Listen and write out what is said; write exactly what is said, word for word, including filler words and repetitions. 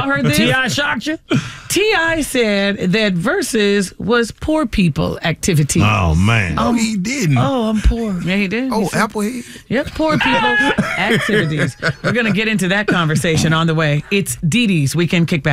Y'all heard this? T I shocked you? T I said that Versus was poor people activities. Oh, man. Oh, he didn't. Oh, I'm poor. Yeah, he did. Oh, He said- Applehead. Yep, poor people activities. We're going to get into that conversation on the way. It's Dee Dee's Weekend Kickback.